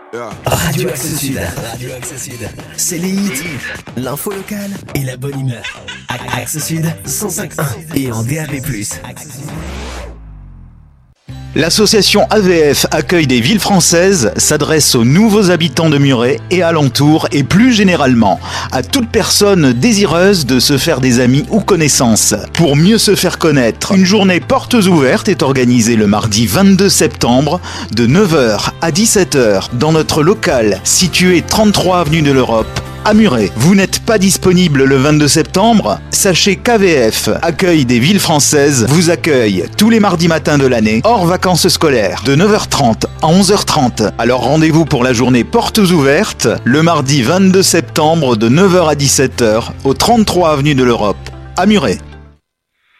Radio Axe Sud. C'est les hits, l'info locale et la bonne humeur. Axe Sud 105.1 et en DAB+. L'association AVF Accueil des villes françaises s'adresse aux nouveaux habitants de Muret et alentours et plus généralement à toute personne désireuse de se faire des amis ou connaissances. Pour mieux se faire connaître, une journée portes ouvertes est organisée le mardi 22 septembre de 9h à 17h dans notre local situé 33 avenue de l'Europe à Muret. Vous n'êtes pas disponible le 22 septembre? Sachez qu'AVF, Accueil des villes françaises, vous accueille tous les mardis matins de l'année, hors vacances scolaires, de 9h30 à 11h30. Alors rendez-vous pour la journée portes ouvertes, le mardi 22 septembre de 9h à 17h, au 33 avenue de l'Europe, à Muret.